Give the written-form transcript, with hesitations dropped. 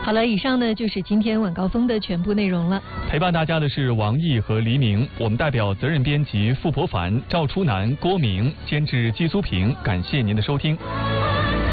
好了，以上呢就是今天晚高峰的全部内容了。 陪伴大家的是王毅和黎明，我们代表责任编辑付博凡、赵初南、郭明，监制季苏平，感谢您的收听。